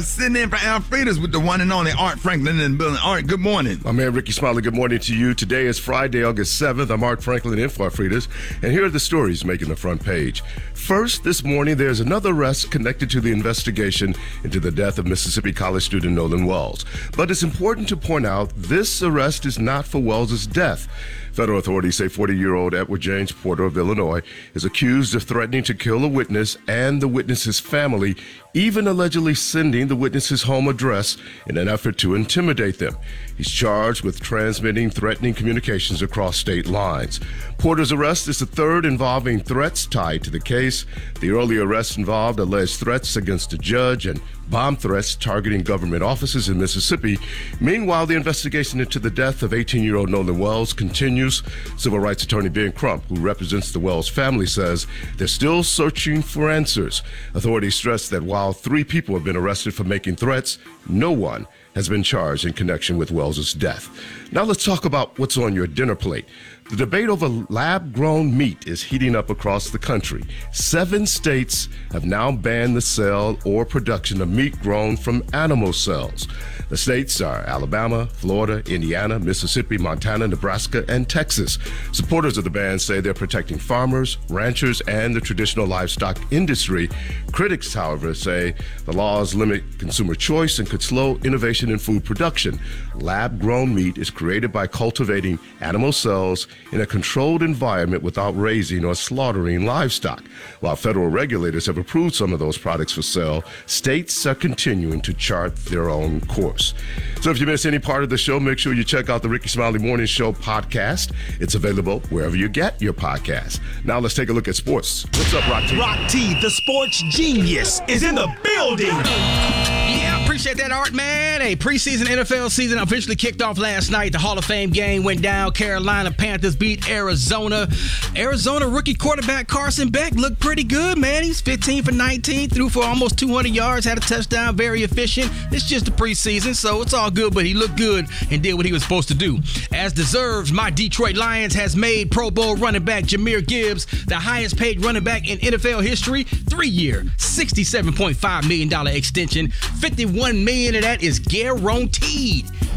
Sitting in for Alfreda's with the one and only Art Franklin in the building. Art, good morning. My man Ricky Smiley, good morning to you. Today is Friday, August 7th. I'm Art Franklin in for Alfreda's, and here are the stories making the front page. First, this morning, there's another arrest connected to the investigation into the death of Mississippi college student Nolan Wells. But it's important to point out this arrest is not for Wells' death. Federal authorities say 40-year-old Edward James Porter of Illinois is accused of threatening to kill a witness and the witness's family, even allegedly sending the witness's home address in an effort to intimidate them. He's charged with transmitting threatening communications across state lines. Porter's arrest is the third involving threats tied to the case. The earlier arrests involved alleged threats against a judge and bomb threats targeting government offices in Mississippi. Meanwhile, the investigation into the death of 18-year-old Nolan Wells continues. Civil rights attorney Ben Crump, who represents the Wells family, says they're still searching for answers. Authorities stress that while 3 people have been arrested for making threats, no one has been charged in connection with Wells' death. Now let's talk about what's on your dinner plate. The debate over lab-grown meat is heating up across the country. 7 states have now banned the sale or production of meat grown from animal cells. The states are Alabama, Florida, Indiana, Mississippi, Montana, Nebraska, and Texas. Supporters of the ban say they're protecting farmers, ranchers, and the traditional livestock industry. Critics, however, say the laws limit consumer choice and could slow innovation in food production. Lab-grown meat is created by cultivating animal cells in a controlled environment without raising or slaughtering livestock. While federal regulators have approved some of those products for sale, states are continuing to chart their own course. So if you miss any part of the show, make sure you check out the Ricky Smiley Morning Show podcast. It's available wherever you get your podcast. Now let's take a look at sports. What's up, Rock T? Rock T, the sports genius, is in the building. Yeah, appreciate that, Art, man. A preseason NFL season officially kicked off last night. The Hall of Fame game went down. Carolina Panthers beat Arizona. Arizona rookie quarterback Carson Beck looked pretty good, man. He's 15 for 19, threw for almost 200 yards, had a touchdown, very efficient. It's just the preseason, so it's all good, but he looked good and did what he was supposed to do. As deserved, my Detroit Lions has made Pro Bowl running back Jahmyr Gibbs the highest paid running back in NFL history. 3-year, $67.5 million extension. $51 million of that is guaranteed.